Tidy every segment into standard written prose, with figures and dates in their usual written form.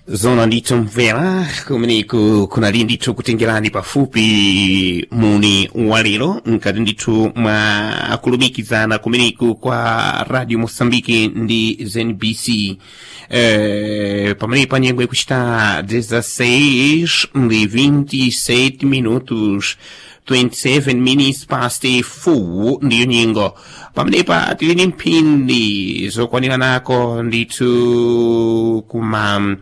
Zona ndithu mvera kumeneko kunali ndithu kutengerani pafupi muni walero nkati ndithu mwa kulumikizana kumeneko kwa Radio Mosambiki ndi ZNBC pamene pa nyengo ikuchita 16 ndi 27 minutos 27 minutes past 4 ndiyo nyengo pamenepa tili ndi mphindi zokwanira nako ndithu kuma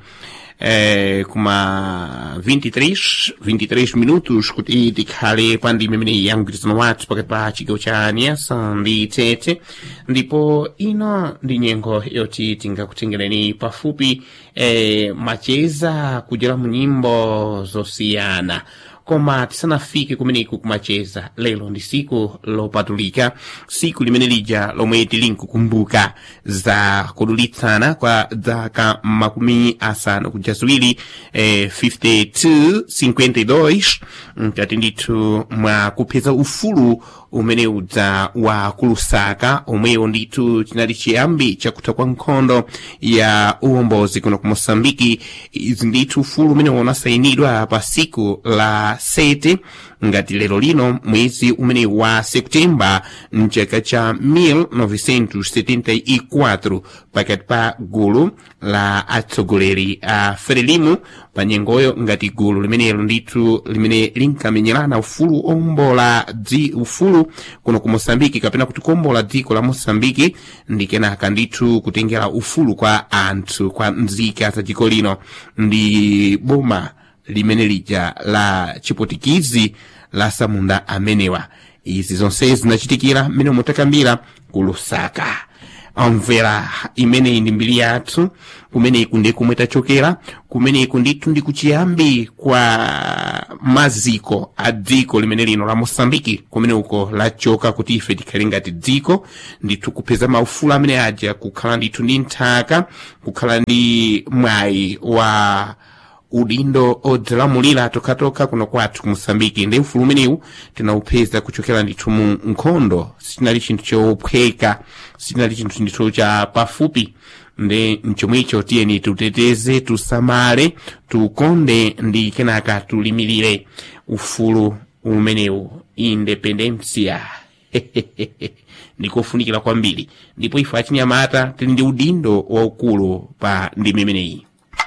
23 minutos kuti tikhale pa ndime imeneyi ya mgwirizano wathu pakati pa chigawo cha Niassa ndi Tete ndipo ino ndi nyengo yoti tingakutengereni pafupi macheza kudzera mu nyimbo zosiyana. Koma tisanafike kumeneko kumacheza lero ndi siku lopatulika, siku limene lija lomwe tili nkukumbuka za kudulitsana kwa dzaka makumi asanu kuja ziwiri 52 nkati ndithu mwa kupeza ufulu umene udza wa kulusaka omwewo ndithu chinali chiyambi chakutha kwa nkhondo ya uwombozi kuno ku Mosambiki. Izi ndithu ufulu umene unasayinidwa pa siku la 7 ngati lero lino mwezi umene wa Septemba mchaka cha 1974 pakati pa gulu la atsogoleri a Frelimo pa nyengoyo ngati gulu limenelo ndithu limene linkamenyerana ufulu ombola ufulu kuno ku Mosambiki kapena kuti kuombola dziko la Mosambiki ndi kenaka ndithu kutengera ufulu kwa anthu kwa nzika za dziko lino ndi boma limene lija la chipotikizi la Samunda amenewa. Izi zonse zinachitikira mmene mutakambira ku Lusaka. Amvera imene ndi mbiri yathu kumeneku ndi kumwe tachokera, kumeneku ndithu ndi kuchiyambi kwa maziko a dziko limene lino la Mosambiki kumene uko lachoka kuti ife tikhale ngati dziko ndithu kupeza maufulu amene aja kukhala ndithu ndi nthaka, kukhala ndi mwayi wa udindo odzilamulira tokhatoka kuno kwathu ku Mosambiki. Ndi ufulu umenewu tinaupeza kuchokera ndithu mu nkhondo, sinali chinthu chophweka, sinali chinthu ndithu cha pafupi. Ndi mchomwecho tiyeni tuteteze, tusamale, tukonde ndi kenaka tulimilire ufulu umenewu, independencia. Ndikofunikira kwambiri, ndipo ife achinyamata tili ndi udindo waukulu pa ndime imeneyi.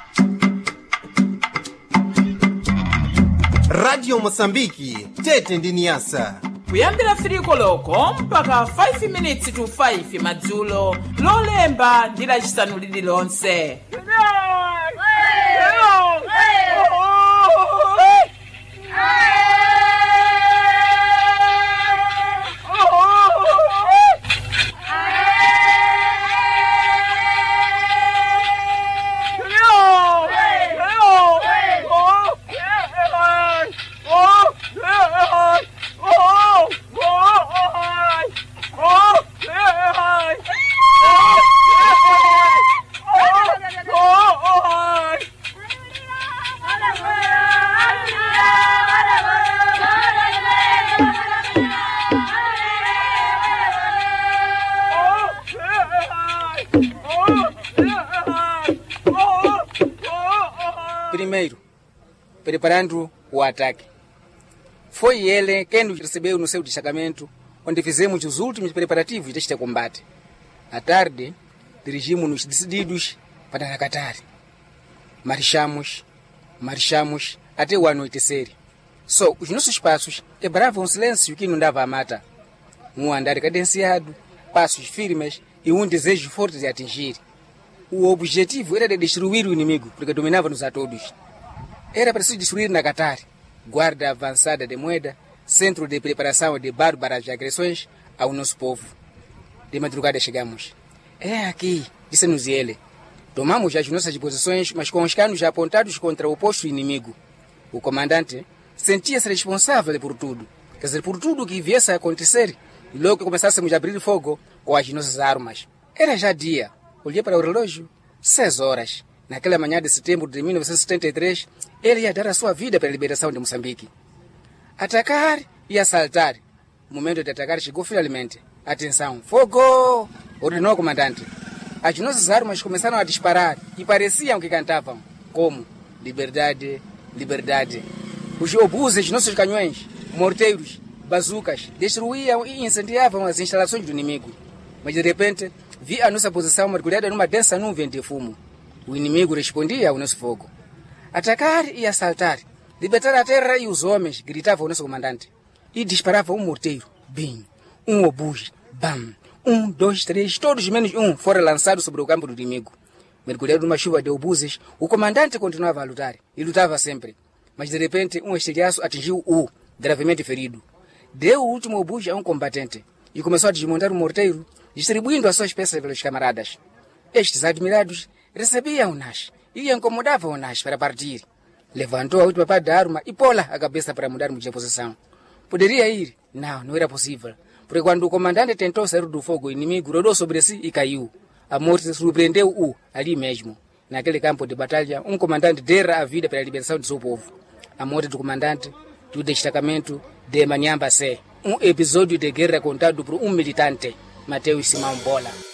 Radio Mosambiki, Tete ndi Niassa. Kuyambira 3 koloko mpaka 5 minutes to 5 madzulo, lolemba ndi lachisanu lililonse. Primeiro, preparando o ataque. Foi ele quem nos recebeu no seu destacamento, onde fizemos os últimos preparativos deste combate. À tarde, dirigimos-nos decididos para Nakatari. Marchamos até o anoitecer. Só os nossos passos quebravam o silêncio que inundava a mata. Um andar cadenciado, passos firmes e um desejo forte de atingir. O objetivo era de destruir o inimigo, porque dominava-nos a todos. Era preciso destruir Nakatari, guarda avançada de moeda, centro de preparação de bárbaras agressões ao nosso povo. De madrugada chegamos. É aqui, disse-nos ele. Tomamos as nossas posições, mas com os canos apontados contra o posto inimigo. O comandante sentia-se responsável por tudo. Quer dizer, por tudo que viesse a acontecer, e logo que começássemos a abrir fogo com as nossas armas. Era já dia. Olhei para o relógio, 6 horas. Naquela manhã de setembro de 1973, ele ia dar a sua vida para a liberação de Moçambique. Atacar e assaltar. O momento de atacar chegou finalmente. Atenção, fogo! Ordenou o comandante. As nossas armas começaram a disparar e pareciam que cantavam. como liberdade, liberdade. Os obuses, nossos canhões, morteiros, bazucas, destruíam e incendiavam as instalações do inimigo. Mas de repente, vi a nossa posição mergulhada numa densa nuvem de fumo. O inimigo respondia ao nosso fogo. Atacar e assaltar, libertar a terra e os homens, gritava o nosso comandante. E disparava um morteiro, bim, um obus, bam, 1, 2, 3, todos menos um foram lançados sobre o campo do inimigo. Mergulhado numa chuva de obuses, o comandante continuava a lutar, e lutava sempre. Mas de repente, um estilhaço atingiu o gravemente ferido. Deu o último obus a um combatente, e começou a desmontar o morteiro, distribuindo as suas peças pelos camaradas. Estes admirados recebiam o Nas e incomodavam o Nas para partir. Levantou a última parte da arma e pô-la a cabeça para mudarmos de posição. Poderia ir? Não era possível. Porque quando o comandante tentou sair do fogo, o inimigo rodou sobre si e caiu. A morte surpreendeu-o ali mesmo. Naquele campo de batalha, um comandante dera a vida pela liberação de seu povo. A morte do comandante do destacamento de Manyamba C. Um episódio de guerra contado por um militante, Mateus Simão Bola.